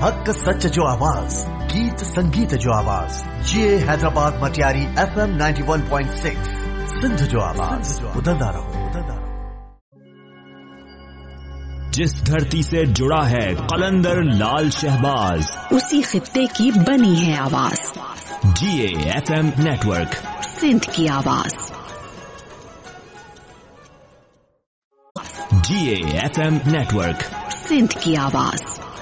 हक सच जो आवाज, गीत संगीत जो आवाज, ये हैदराबाद मटियारी FM 91.6 सिंध जो आवाज, उदंदा रहो। जिस धरती से जुड़ा है कलंदर लाल शहबाज, उसी खित्ते की बनी है आवाज। GAFM नेटवर्क, सिंध की आवाज। GAFM नेटवर्क, सिंध की आवाज।